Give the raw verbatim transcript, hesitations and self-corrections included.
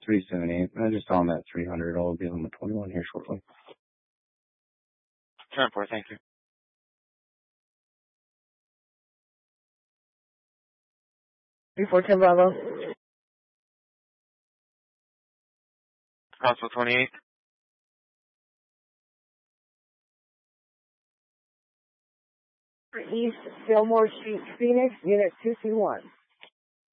three seventy-eight. I just saw him at three hundred. I'll give him a twenty-one here shortly. ten four, thank you. three four ten Bravo. Crossville twenty-eight. East Fillmore Street, Phoenix, Unit two two one.